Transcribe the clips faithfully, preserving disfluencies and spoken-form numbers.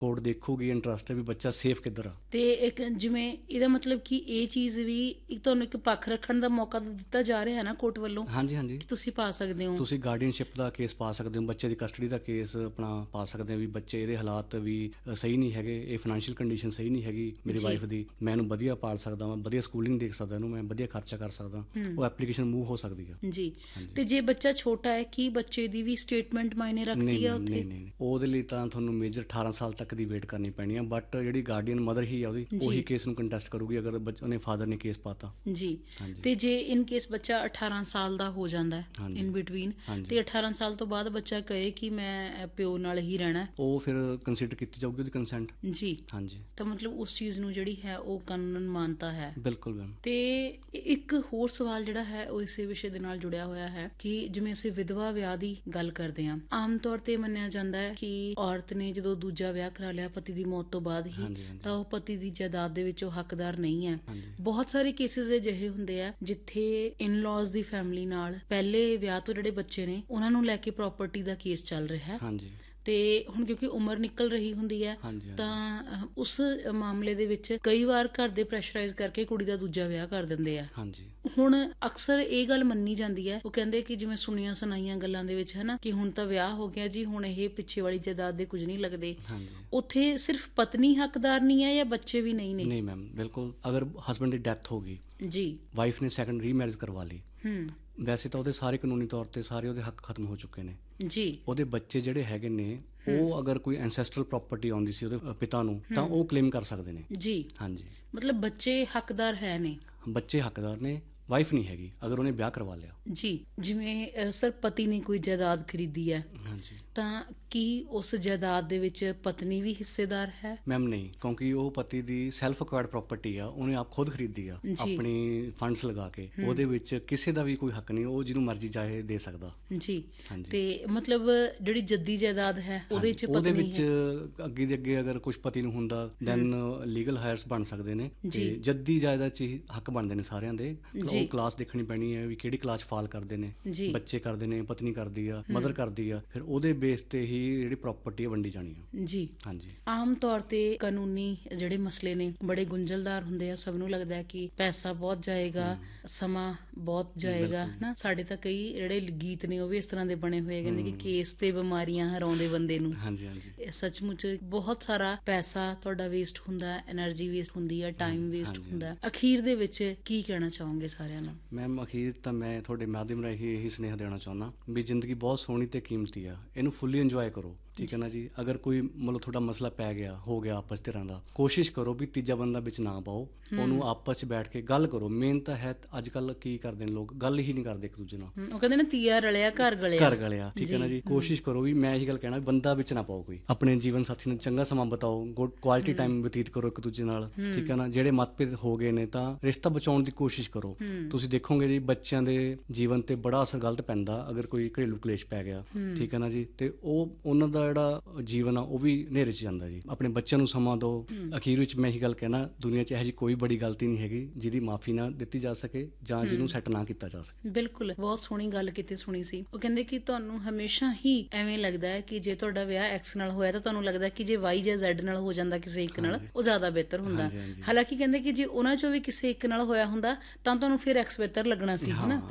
Court ਦੇਖੂਗੀ, interest ਹੈ ਵੀ ਬੱਚਾ safe ਕਿੱਧਰ ਆ। ਤੇ ਇੱਕ ਜਿਵੇਂ ਇਹਦਾ ਮਤਲਬ ਕਿ ਇਹ ਚੀਜ਼ ਵੀ ਇੱਕ ਤੁਹਾਨੂੰ ਇੱਕ ਪੱਖ ਰੱਖਣ ਦਾ ਮੌਕਾ ਦਿੱਤਾ ਜਾ ਰਿਹਾ ਹੈ ਨਾ ਕੋਰਟ ਵੱਲੋਂ। ਹਾਂਜੀ ਹਾਂਜੀ, ਤੁਸੀਂ ਪਾ ਸਕਦੇ ਹੋ, ਤੁਸੀਂ ਗਾਰਡੀਅਨਸ਼ਿਪ ਦਾ ਕੇਸ ਪਾ ਸਕਦੇ ਹੋ, ਬੱਚੇ ਦੀ ਕਸਟਡੀ ਦਾ ਕੇਸ ਆਪਣਾ ਪਾ ਸਕਦੇ ਹੋ ਵੀ ਬੱਚੇ ਇਹਦੇ ਹਾਲਾਤ ਵੀ ਸਹੀ ਨਹੀਂ ਹੈਗੇ, ਇਹ ਫਾਈਨੈਂਸ਼ੀਅਲ ਕੰਡੀਸ਼ਨ ਸਹੀ ਨਹੀਂ ਹੈਗੀ ਮੇਰੀ ਵਾਈਫ ਦੀ, ਮੈਂ ਇਹਨੂੰ ਵਧੀਆ ਪਾਲ ਸਕਦਾ ਵਾਂ, ਵਧੀਆ ਸਕੂਲਿੰਗ ਦੇਖ ਸਕਦਾ, ਇਹਨੂੰ ਮੈਂ ਵਧੀਆ ਖਰਚਾ ਕਰ ਸਕਦਾ, ਉਹ ਐਪਲੀਕੇਸ਼ਨ ਮੂਵ ਹੋ ਸਕਦੀ ਆ ਜੀ। ਤੇ ਜੇ ਬੱਚਾ ਛੋਟਾ ਹੈ, ਕੀ ਬੱਚੇ ਦੀ ਵੀ ਸਟੇਟਮੈਂਟ ਮਾਇਨੇ ਰੱਖਦੀ ਆ ਉੱਥੇ? ਨਹੀਂ ਨਹੀਂ, ਉਹਦੇ ਲਈ ਤਾਂ ਤੁਹਾਨੂੰ ਮੇਜਰ ਅਠਾਰਾਂ ਸਾਲ ਤੱਕ ਦੀ ਵੇਟ ਕਰਨੀ ਪੈਣੀ ਆ, ਬਟ ਜਿਹੜੀ ਗਾਰਡੀਅਨ ਮਦਰ ਹੀ ਆ ਉਹਦੀ ਉਹੀ ਕੇਸ ਨੂੰ ਕੰਟੈਸਟ ਕਰੂਗੀ ਅਗਰ ਉਹਨੇ ਫਾਦਰ ਨੇ ਕੇਸ ਪਾਤਾ ਜੀ। ਤੇ ਜੇ ਇਨ ਕੇਸ ਬੱਚਾ ਅਠਾਰਾਂ ਸਾਲ ਦਾ ਹੋ ਜਾਂਦਾ ਹੈ ਇਨ ਬਿਟਵੀਨ, ਤੇ ਅਠਾਰਾਂ ਸਾਲ ਤੋਂ ਬਾਅਦ ਬੱਚਾ ਕਹੇ ਕਿ ਮੈਂ ਪਿਓ ਨਾਲ ਹੀ ਰਹਿਣਾ, ਉਹ ਫਿਰ ਕੰਸੀਡਰ ਕੀਤੀ ਜਾਊਗੀ ਉਹਦੀ ਕੰਸੈਂਟ ਜੀ। ਹਾਂਜੀ, ਤਾਂ ਮਤਲਬ ਉਸ ਚੀਜ਼ ਨੂੰ ਜਿਹੜੀ ਹੈ ਉਹ ਕਾਨੂੰਨ ਮਾਨਤਾ ਹੈ। ਬਿਲਕੁਲ ਮੈਮ। ਤੇ ਇੱਕ ਹੋਰ ਸਵਾਲ ਜਿਹੜਾ ਹੈ ਉਹ ਇਸੇ ਵਿਸ਼ੇ ਦੇ ਨਾਲ ਜੁੜਿਆ ਹੋਇਆ ਹੈ ਕਿ ਜਿਵੇਂ ਅਸੀਂ ਵਿਧਵਾ ਵਿਆਹ ਦੀ ਗੱਲ ਕਰਦੇ ਹਾਂ, ਆਮ ਤੌਰ ਤੇ ਮੰਨਿਆ ਜਾਂਦਾ ਹੈ ਕਿ ਔਰਤ ਨੇ ਜਦੋਂ ਦੂਜਾ ਵਿਆਹ ਕਰਾ ਲਿਆ ਪਤੀ ਦੀ ਮੌਤ ਤੋਂ ਬਾਅਦ ਹੀ, ਤਾਂ ਉਹ ਪਤੀ ਦੀ ਜਾਇਦਾਦ ਦੇ ਵਿੱਚ ਉਹ ਹੱਕਦਾਰ ਨਹੀਂ ਹੈ। ਬਹੁਤ ਸਾਰੇ ਕੇਸਿਸ ਅਜਿਹੇ ਹੁੰਦੇ ਆ ਜਿੱਥੇ ਇਨ-ਲॉज ਦੀ ਫੈਮਿਲੀ ਨਾਲ ਪਹਿਲੇ ਵਿਆਹ ਤੋਂ ਜਿਹੜੇ ਬੱਚੇ ਨੇ ਉਹਨਾਂ ਨੂੰ ਲੈ ਕੇ ਪ੍ਰਾਪਰਟੀ ਦਾ ਕੇਸ ਚੱਲ ਰਿਹਾ ਹੈ। ਤੇ ਹੁਣ ਕਿਉਂਕਿ ਉਮਰ ਨਿਕਲ ਰਹੀ ਹੁੰਦੀ ਹੈ ਤਾਂ ਉਸ ਮਾਮਲੇ ਦੇ ਵਿੱਚ ਕਈ ਵਾਰ ਘਰ ਦੇ ਪ੍ਰੈਸ਼ਰਾਈਜ਼ ਕਰਕੇ ਕੁੜੀ ਦਾ ਦੂਜਾ ਵਿਆਹ ਕਰ ਦਿੰਦੇ ਆ। ਹੁਣ ਅਕਸਰ ਇਹ ਗੱਲ ਮੰਨੀ ਜਾਂਦੀ ਹੈ, ਉਹ ਕਹਿੰਦੇ ਕਿ ਜਿਵੇਂ ਸੁਣੀਆਂ ਸੁਣਾਈਆਂ ਗੱਲਾਂ ਦੇ ਵਿੱਚ ਹੈ ਨਾ ਕਿ ਹੁਣ ਤਾਂ ਵਿਆਹ ਹੋ ਗਿਆ ਜੀ, ਹੁਣ ਇਹ ਪਿੱਛੇ ਵਾਲੀ ਜਾਇਦਾਦ ਦੇ ਕੁਝ ਨਹੀਂ ਲੱਗਦੇ। ਉੱਥੇ ਸਿਰਫ ਪਤਨੀ ਹੱਕਦਾਰ ਨਹੀਂ ਹੈ ਜਾਂ ਬੱਚੇ ਵੀ ਨਹੀਂ ਨੇ? ਨਹੀਂ ਮੈਮ, ਬਿਲਕੁਲ। ਅਗਰ ਹਸਬੈਂਡ ਦੀ ਡੈਥ ਹੋ ਗਈ ਜੀ, ਵਾਈਫ ਨੇ ਸੈਕੰਡ ਰੀਮੈਰਿਜ ਕਰਵਾ ਲਈ, ਵੈਸੇ ਤਾਂ ਉਹਦੇ ਸਾਰੇ ਕਾਨੂੰਨੀ ਤੌਰ ਤੇ ਸਾਰੇ ਉਹਦੇ ਹੱਕ ਖਤਮ ਹੋ ਚੁੱਕੇ ਨੇ ਜੀ। ਉਹਦੇ ਬੱਚੇ ਜਿਹੜੇ ਹੈਗੇ ਨੇ ਉਹ ਅਗਰ ਕੋਈ ਐਂਸੈਸਟਰਲ ਪ੍ਰਾਪਰਟੀ ਆਉਂਦੀ ਸੀ ਉਹਦੇ ਪਿਤਾ ਨੂੰ ਤਾਂ ਉਹ ਕਲੇਮ ਕਰ ਸਕਦੇ ਨੇ ਜੀ। ਹਾਂਜੀ, ਮਤਲਬ ਬੱਚੇ ਹੱਕਦਾਰ ਹੈ ਨੇ? ਬੱਚੇ ਹੱਕਦਾਰ ਨੇ, ਵਾਈਫ ਨਹੀਂ ਹੈਗੀ ਅਗਰ ਉਹਨੇ ਵਿਆਹ ਕਰਵਾ ਲਿਆ ਜੀ। ਜਿਵੇਂ ਸਰ ਪਤੀ ਨੇ ਕੋਈ ਜਾਇਦਾਦ ਖਰੀਦੀ ਹੈ ਤਾਂ ਕੀ ਉਸ ਜਾਇਦਾਦ ਦੇ ਵਿੱਚ ਪਤਨੀ ਵੀ ਹਿੱਸੇਦਾਰ ਹੈ? ਮੈਮ ਨਹੀਂ, ਕਿਉਂਕਿ ਉਹ ਪਤੀ ਦੀ ਸੈਲਫ ਅਕਵਾਇਰਡ ਪ੍ਰਾਪਰਟੀ ਆ, ਉਹਨੇ ਆਪ ਖੁਦ ਖਰੀਦੀ ਆ ਆਪਣੀ ਫੰਡਸ ਲਗਾ ਕੇ, ਉਹਦੇ ਵਿੱਚ ਕਿਸੇ ਦਾ ਵੀ ਕੋਈ ਹੱਕ ਨਹੀਂ, ਉਹ ਜਿਹਨੂੰ ਮਰਜ਼ੀ ਚਾਹੇ ਦੇ ਸਕਦਾ ਜੀ। ਤੇ ਮਤਲਬ ਜਿਹੜੀ ਜੱਦੀ ਜਾਇਦਾਦ ਹੈ ਉਹਦੇ ਚ ਉਹਦੇ ਵਿੱਚ ਅੱਗੇ ਦੇ ਅੱਗੇ ਅਗਰ ਕੁਝ ਪਤੀ ਨੂੰ ਹੁੰਦਾ ਦੈਨ ਲੀਗਲ ਹਾਇਰਸ ਬਣ ਸਕਦੇ ਨੇ, ਤੇ ਜੱਦੀ ਜਾਇਦਾਦ ਚ ਹੱਕ ਬਣਦੇ ਨੇ ਸਾਰਿਆਂ ਦੇ। ਉਹ ਕਲਾਸ ਦੇਖਣੀ ਪੈਣੀ ਹੈ ਵੀ ਕਿਹੜੀ ਕਲਾਸ ਫਾਲ ਕਰਦੇ ਨੇ, ਬੱਚੇ ਕਰਦੇ ਨੇ, ਪਤਨੀ ਕਰਦੀ ਆ, ਮਦਰ ਕਰਦੀ ਆ, ਫਿਰ ਉਹਦੇ ਬੇਸ ਤੇ ਹੀ ਜਿਹੜੀ ਪ੍ਰਾਪਰਟੀ ਵੰਡੀ ਜਾਣੀ ਆ ਜੀ। ਹਾਂਜੀ, ਆਮ ਤੌਰ ਤੇ ਕਾਨੂੰਨੀ ਜਿਹੜੇ ਮਸਲੇ ਨੇ ਬੜੇ ਗੁੰਝਲਦਾਰ ਹੁੰਦੇ ਆ, ਸਭ ਨੂੰ ਲੱਗਦਾ ਹੈ ਕਿ ਪੈਸਾ ਬਹੁਤ ਜਾਏਗਾ, ਸਮਾਂ ਬਹੁਤ ਜਾਏਗਾ ਨਾ। ਸਾਡੇ ਤਾਂ ਕਈ ਜਿਹੜੇ ਗੀਤ ਨੇ ਉਹ ਵੀ ਇਸ ਤਰ੍ਹਾਂ ਦੇ ਬਣੇ ਹੋਏ ਨੇ ਕਿ ਕੇਸ ਤੇ ਬਿਮਾਰੀਆਂ ਹਰਾਉਂਦੇ ਬੰਦੇ ਨੂੰ। ਹਾਂਜੀ ਹਾਂਜੀ, ਸੱਚਮੁੱਚ ਬਹੁਤ ਸਾਰਾ ਪੈਸਾ ਤੁਹਾਡਾ ਵੇਸਟ ਹੁੰਦਾ, ਐਨਰਜੀ ਵੇਸਟ ਹੁੰਦੀ ਹੈ, ਟਾਈਮ ਵੇਸਟ ਹੁੰਦਾ। ਅਖੀਰ ਦੇ ਵਿੱਚ ਕੀ ਕਹਿਣਾ ਚਾਹੋਗੇ ਸਾਰਿਆਂ ਨੂੰ? ਮੈਮ ਅਖੀਰ ਤਾਂ ਮੈਂ ਤੁਹਾਡੇ ਮਾਧਿਅਮ ਰਾਹੀਂ ਇਹੀ ਸੁਨੇਹਾ ਦੇਣਾ ਚਾਹੁੰਦਾ ਵੀ ਜ਼ਿੰਦਗੀ ਬਹੁਤ ਸੋਹਣੀ ਤੇ ਕੀਮਤੀ ਆ, ਇਹਨੂੰ ਫੁੱਲੀ ਇੰਜੋਏ ਕਰੋ, ਠੀਕ ਹੈ ਨਾ ਜੀ। ਅਗਰ ਕੋਈ ਮਤਲਬ ਤੁਹਾਡਾ ਮਸਲਾ ਪੈ ਗਿਆ, ਹੋ ਗਿਆ ਆਪਸ ਤਰ੍ਹਾਂ ਦਾ, ਕੋਸ਼ਿਸ਼ ਕਰੋ ਵੀ ਤੀਜਾ ਬੰਦਾ ਵਿੱਚ ਨਾ ਪਾਓ, ਉਹਨੂੰ ਆਪਸ 'ਚ ਬੈਠ ਕੇ ਗੱਲ ਕਰੋ। ਮੇਨ ਤਾਂ ਹੈ ਅੱਜ ਕੱਲ੍ਹ ਕੀ ਕਰਦੇ ਨੇ ਲੋਕ, ਗੱਲ ਹੀ ਨਹੀਂ ਕਰਦੇ ਇੱਕ ਦੂਜੇ ਨਾਲ, ਉਹ ਕਹਿੰਦੇ ਨੇ ਤੀਆ ਰਲਿਆ ਘਰ ਗਲਿਆ, ਘਰ ਗਲਿਆ, ਠੀਕ ਹੈ ਨਾ ਜੀ। ਕੋਸ਼ਿਸ਼ ਕਰੋ ਵੀ ਮੈਂ ਇਹੀ ਗੱਲ ਕਹਿਣਾ, ਬੰਦਾ ਵਿੱਚ ਨਾ ਪਾਓ ਕੋਈ, ਆਪਣੇ ਜੀਵਨ ਸਾਥੀ ਨਾਲ ਚੰਗਾ ਸਮਾਂ ਬਿਤਾਓ, ਗੁੱਡ ਕੁਆਲਿਟੀ ਟਾਈਮ ਬਤੀਤ ਕਰੋ ਇੱਕ ਦੂਜੇ ਨਾਲ, ਠੀਕ ਹੈ ਨਾ। ਜਿਹੜੇ ਮਤਭੇਦ ਹੋ ਗਏ ਨੇ ਤਾਂ ਰਿਸ਼ਤਾ ਬਚਾਉਣ ਦੀ ਕੋਸ਼ਿਸ਼ ਕਰੋ। ਤੁਸੀਂ ਦੇਖੋਗੇ ਜੀ ਬੱਚਿਆਂ ਦੇ ਜੀਵਨ ਤੇ ਬੜਾ ਅਸਰ ਗਲਤ ਪੈਂਦਾ ਅਗਰ ਕੋਈ ਘਰੇਲੂ ਕਲੇਸ਼ ਪੈ ਗਿਆ, ਠੀਕ ਹੈ ਨਾ ਜੀ, ਤੇ ਉਹ ਉਹਨਾਂ ਦਾ ਜਿਹੜਾ ਜੀਵਨ ਆ ਉਹ ਵੀ ਹਨੇਰੇ 'ਚ ਜਾਂਦਾ ਜੀ। ਆਪਣੇ ਬੱਚਿਆਂ ਨੂੰ ਸਮਾਂ ਦਿਓ। ਅਖੀਰ ਵਿੱਚ ਮੈਂ ਇਹੀ ਗੱਲ ਕਹਿਣਾ, ਦੁਨੀਆ 'ਚ ਇਹੋ ਜਿਹੀ ਕੋਈ ਬੜੀ ਗਲਤੀ ਨਹੀਂ ਹੈਗੀ ਜਿਹਦੀ ਮਾਫੀ ਨਾ ਦਿੱਤੀ ਜਾ ਸਕੇ ਜਾਂ ਜਿਹਨੂੰ ਸੈੱਟ ਨਾ ਕੀਤਾ ਜਾ ਸਕੇ। ਬਿਲਕੁਲ, ਬਹੁਤ ਸੋਹਣੀ ਗੱਲ ਕੀਤੀ ਸੁਣੀ ਸੀ। ਉਹ ਕਹਿੰਦੇ ਕਿ ਤੁਹਾਨੂੰ ਹਮੇਸ਼ਾ ਹੀ ਐਵੇਂ ਲੱਗਦਾ ਹੈ ਕਿ ਜੇ ਤੁਹਾਡਾ ਵਿਆਹ ਐਕਸ ਨਾਲ ਹੋਇਆ ਤਾਂ ਤੁਹਾਨੂੰ ਲੱਗਦਾ ਕਿ ਜੇ ਵਾਈ ਜਾਂ ਜ਼ੈਡ ਨਾਲ ਹੋ ਜਾਂਦਾ ਕਿਸੇ ਇੱਕ ਨਾਲ, ਉਹ ਜ਼ਿਆਦਾ ਬਿਹਤਰ ਹੁੰਦਾ। ਹਾਲਾਂਕਿ ਕਹਿੰਦੇ ਕਿ ਜੇ ਉਹਨਾਂ ਚੋਂ ਵੀ ਕਿਸੇ ਇੱਕ ਨਾਲ ਹੋਇਆ ਹੁੰਦਾ ਤਾਂ ਤੁਹਾਨੂੰ ਫਿਰ ਐਕਸ ਬਿਹਤਰ ਲੱਗਣਾ ਸੀ, ਹਨਾ।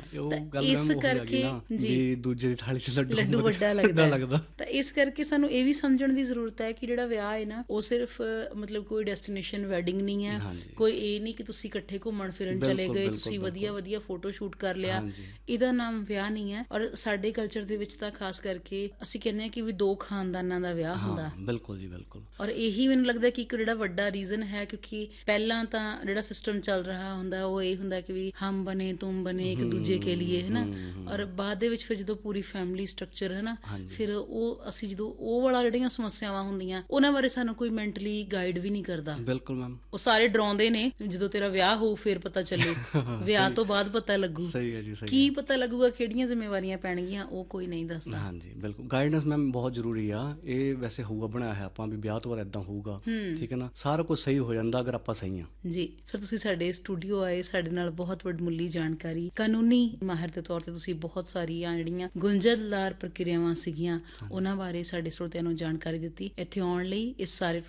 ਇਸ ਕਰਕੇ ਜੀ ਦੂਜੇ ਦੀ ਥਾਲੀ 'ਚ ਲੱਡੂ ਵੱਡਾ ਲੱਗਦਾ। ਤਾਂ ਇਸ ਕਰਕੇ ਸਾਨੂੰ ਇਹ ਵੀ ਸਮਝਣ ਦੀ ਜ਼ਰੂਰਤ ਹੈ ਕਿ ਜਿਹੜਾ ਵਿਆਹ ਹੈ ਨਾ ਉਹ ਸਿਰਫ ਮਤਲਬ ਕੋਈ ਡੈਸਟੀਨੇਸ਼ਨ ਵੈਡਿੰਗ ਨਹੀਂ ਹੈ, ਕੋਈ ਇਹ ਨਹੀਂ ਕਿ ਤੁਸੀਂ ਇਕੱਠੇ ਘੁੰਮਣ ਫਿਰਨ ਚਲੇ ਗਏ, ਤੁਸੀਂ ਵਧੀਆ ਵਧੀਆ ਫੋਟੋ ਸ਼ੂਟ ਕਰ ਲਿਆ, ਇਹਦਾ ਨਾਮ ਵਿਆਹ ਨਹੀਂ ਹੈ। ਔਰ ਸਾਡੇ ਕਲਚਰ ਦੇ ਵਿੱਚ ਤਾਂ ਖਾਸ ਕਰਕੇ ਅਸੀਂ ਕਹਿੰਦੇ ਹਾਂ ਕਿ ਵੀ ਦੋ ਖਾਨਦਾਨਾਂ ਦਾ ਵਿਆਹ ਹੁੰਦਾ। ਬਿਲਕੁਲ ਜੀ, ਬਿਲਕੁਲ। ਔਰ ਇਹੀ ਮੈਨੂੰ ਲੱਗਦਾ ਕਿ ਇੱਕ ਜਿਹੜਾ ਵੱਡਾ ਰੀਜ਼ਨ ਹੈ, ਕਿਉਂਕਿ ਪਹਿਲਾਂ ਤਾਂ ਜਿਹੜਾ ਸਿਸਟਮ ਚੱਲ ਰਿਹਾ ਹੁੰਦਾ ਉਹ ਇਹ ਹੁੰਦਾ ਕਿ ਵੀ ਹਮ ਬਨੇ ਤੁਮ ਬਨੇ ਇੱਕ ਦੂਜੇ ਕੇ ਲਈ, ਹੈ ਨਾ। ਔਰ ਬਾਅਦ ਦੇ ਵਿੱਚ ਫਿਰ ਜਦੋਂ ਪੂਰੀ ਫੈਮਿਲੀ ਸਟਰਕਚਰ ਹੈ ਨਾ, ਫਿਰ ਉਹ ਅਸੀਂ ਜਦੋਂ ਉਹ ਵਾਲਾ ਜਿਹੜੀਆਂ ਸਮੱਸਿਆਵਾਂ ਹੁੰਦੀਆਂ ਉਹਨਾਂ ਬਾਰੇ ਸਾਨੂੰ ਕੋਈ ਮੈਂਟਲੀ ਗਾਈਡ ਵੀ ਨਹੀਂ ਕਰਦਾ। ਬਿਲਕੁਲ ਮੈਮ, ਉਹ ਸਾਰੇ ਡਰਾਉਂਦੇ ਨੇ ਜਦੋਂ ਤੇਰਾ ਵਿਆਹ ਹੋਊ ਫਿਰ ਪਤਾ ਚੱਲੂ, ਵਿਆਹ ਤੋਂ ਬਾਅਦ ਪਤਾ ਲੱਗੂ। ਸਹੀ ਹੈ ਜੀ, ਸਹੀ। ਕੀ ਪਤਾ ਲੱਗੂਗਾ, ਕਿਹੜੀਆਂ ਜ਼ਿੰਮੇਵਾਰੀਆਂ ਪੈਣਗੀਆਂ, ਉਹ ਕੋਈ ਨਹੀਂ ਦੱਸਦਾ। ਹਾਂਜੀ ਬਿਲਕੁਲ, ਗਾਈਡੈਂਸ ਮੈਮ ਬਹੁਤ ਜ਼ਰੂਰੀ ਆ। ਇਹ ਵੈਸੇ ਹੋਊਗਾ ਬਣਾਇਆ ਹੈ ਆਪਾਂ ਵੀ ਵਿਆਹ ਤੋਂ ਬਾਅਦ ਏਦਾਂ ਹੋਊਗਾ, ਠੀਕ ਹੈ ਨਾ। ਸਾਰਾ ਕੁਝ ਸਹੀ ਹੋ ਜਾਂਦਾ ਅਗਰ ਆਪਾਂ ਸਹੀ ਆ ਜੀ। ਸਰ ਤੁਸੀਂ ਸਾਡੇ ਸਟੂਡੀਓ ਆਏ, ਸਾਡੇ ਨਾਲ ਬਹੁਤ ਵਡਮੁੱਲੀ ਜਾਣਕਾਰੀ, ਕਾਨੂੰਨੀ ਮਾਹਿਰ ਦੇ ਤੌਰ ਤੇ ਤੁਸੀਂ ਬਹੁਤ ਸਾਰੀਆਂ ਜਿਹੜੀਆਂ ਗੁੰਝਲਦਾਰ ਪ੍ਰਕਿਰਿਆਵਾਂ ਸੀਗੀਆਂ ਉਹਨਾਂ ਬਾਰੇ ਸਾਡੇ ਸਾਡੇ ਸਰੋਤਿਆਂ ਨੂੰ ਜਾਣਕਾਰੀ ਦਿੱਤੀ। ਇੱਥੇ ਆਉਣ ਲਈ, ਇਸ ਸਾਰੇ